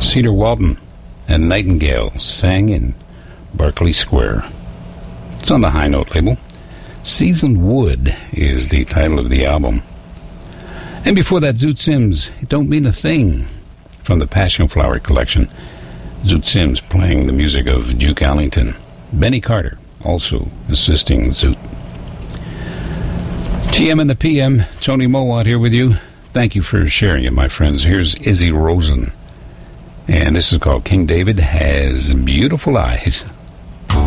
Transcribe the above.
Cedar Walton and Nightingale sang in Berkeley Square. It's on the High Note label. Seasoned Wood is the title of the album. And before that, Zoot Sims, It Don't Mean a Thing, from the Passion Flower collection. Zoot Sims playing the music of Duke Ellington. Benny Carter also assisting Zoot. TM and the PM, Tony Mowat here with you. Thank you for sharing it, my friends. Here's Izzy Rosen. And this is called King David Has Beautiful Eyes.